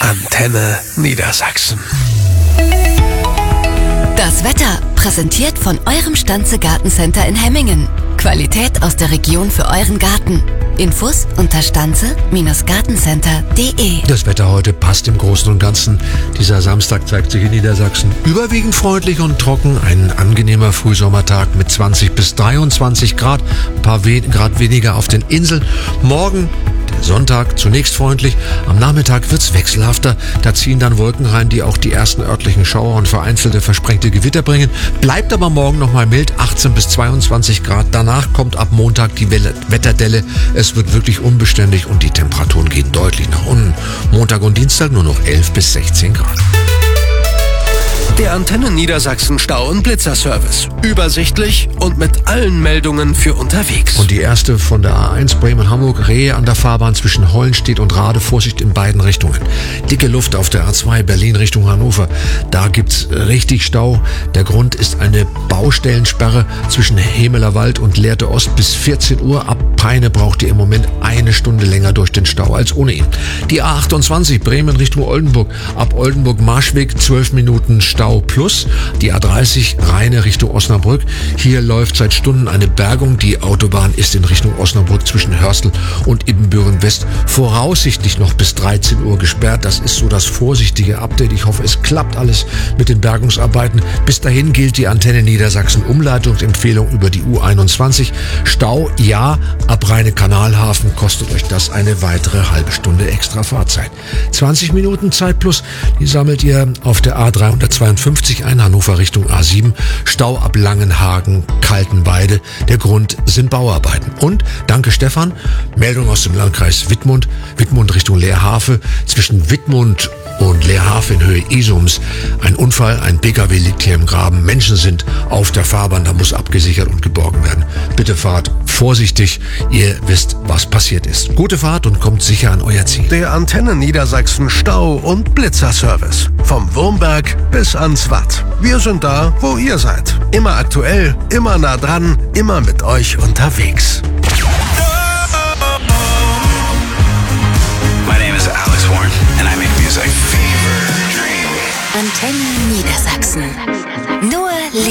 Antenne Niedersachsen. Das Wetter präsentiert von eurem Stanze Gartencenter in Hemmingen. Qualität aus der Region für euren Garten. Infos unter stanze-gartencenter.de. Das Wetter heute passt im Großen und Ganzen. Dieser Samstag zeigt sich in Niedersachsen überwiegend freundlich und trocken. Ein angenehmer Frühsommertag mit 20 bis 23 Grad. Ein paar Grad weniger auf den Inseln. Morgen der Sonntag zunächst freundlich. Am Nachmittag wird's wechselhafter. Da ziehen dann Wolken rein, die auch die ersten örtlichen Schauer und vereinzelte versprengte Gewitter bringen. Bleibt aber morgen nochmal mild, 18 bis 22 Grad. Danach kommt ab Montag die Wetterdelle. Es wird wirklich unbeständig und die Temperaturen gehen deutlich nach unten. Montag und Dienstag nur noch 11 bis 16 Grad. Der Antenne Niedersachsen Stau- und Blitzerservice. Übersichtlich und mit allen Meldungen für unterwegs. Und die erste von der A1 Bremen-Hamburg, Rehe an der Fahrbahn zwischen Hollenstedt und Rade, Vorsicht in beiden Richtungen. Dicke Luft auf der A2 Berlin Richtung Hannover. Da gibt's richtig Stau. Der Grund ist eine Baustellensperre zwischen Hemeler Wald und Lehrte Ost bis 14 Uhr. Ab Peine braucht ihr im Moment eine Stunde länger durch den Stau als ohne ihn. Die A28 Bremen Richtung Oldenburg. Ab Oldenburg-Marschweg 12 Minuten Stau plus. Die A30 Rheine Richtung Osnabrück. Hier läuft seit Stunden eine Bergung. Die Autobahn ist in Richtung Osnabrück zwischen Hörstel und Ibbenbüren West voraussichtlich noch bis 13 Uhr gesperrt. Das ist so das vorsichtige Update. Ich hoffe, es klappt alles mit den Bergungsarbeiten. Bis dahin gilt die Antenne Niedersachsen Umleitungsempfehlung über die U21. Stau ja, ab Rheine-Kanalhafen kostet euch das eine weitere halbe Stunde extra Fahrzeit. 20 Minuten Zeit plus, die sammelt ihr auf der A352 ein, Hannover Richtung A7, Stau ab Langenhagen, Kaltenweide. Der Grund sind Bauarbeiten. Und, danke Stefan, Meldung aus dem Landkreis Wittmund, Wittmund Richtung Leerhafe, zwischen Wittmund und Leerhafe in Höhe Isums. Ein Unfall, ein PKW liegt hier im Graben, Menschen sind auf der Fahrbahn, da muss abgesichert und geborgen werden. Bitte fahrt vorsichtig, ihr wisst, was passiert ist. Gute Fahrt und kommt sicher an euer Ziel. Der Antenne Niedersachsen Stau- und Blitzerservice. Vom Wurmberg bis ans Watt. Wir sind da, wo ihr seid. Immer aktuell, immer nah dran, immer mit euch unterwegs.